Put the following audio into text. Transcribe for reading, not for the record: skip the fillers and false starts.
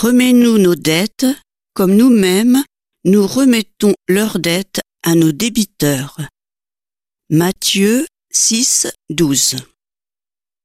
Remets-nous nos dettes, comme nous-mêmes, nous remettons leurs dettes à nos débiteurs. Matthieu 6, 12.